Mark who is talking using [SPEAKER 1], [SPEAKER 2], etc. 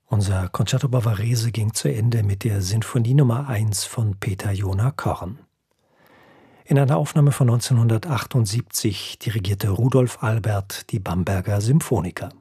[SPEAKER 1] Unser Concerto Bavarese ging zu Ende mit der Sinfonie Nummer 1 von Peter Jona Korn. In einer Aufnahme von 1978 dirigierte Rudolf Albert die Bamberger Symphoniker.